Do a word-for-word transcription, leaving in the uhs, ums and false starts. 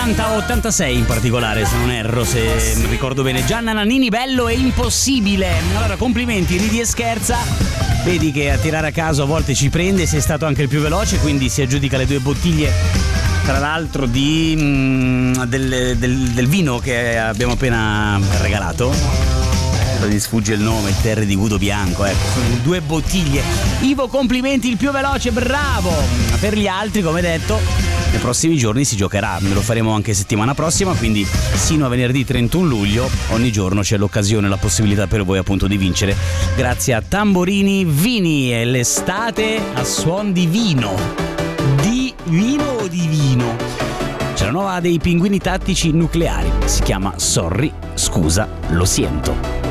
ottanta ottantasei in particolare, se non erro, se ricordo bene. Gianna Nannini, bello e impossibile. Allora, complimenti, ridi e scherza. Vedi che a tirare a caso a volte ci prende, sei stato anche il più veloce, quindi si aggiudica le due bottiglie, tra l'altro di mm, del, del, del vino che abbiamo appena regalato. Mi sfugge il nome, il Terre di Gudo Bianco, ecco, sono due bottiglie. Ivo, complimenti, il più veloce, bravo. Per gli altri, come detto, nei prossimi giorni si giocherà, lo faremo anche settimana prossima, quindi sino a venerdì trentuno luglio ogni giorno c'è l'occasione, la possibilità per voi appunto di vincere grazie a Tamborini Vini e l'estate a suon di vino. Di vino o di vino? C'è la nuova dei Pinguini Tattici Nucleari, si chiama Sorry, scusa, lo siento.